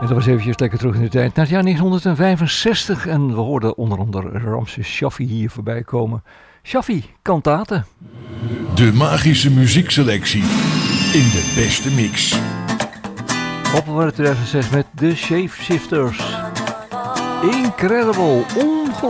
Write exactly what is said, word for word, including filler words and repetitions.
En dat was eventjes lekker terug in de tijd. Naar het jaar negentien vijfenzestig. En we hoorden onder andere Ramses Shaffi hier voorbij komen. Shaffi, kantaten. De magische muziekselectie in de beste mix. Opgeworden tweeduizend zes met The Shapeshifters. Incredible.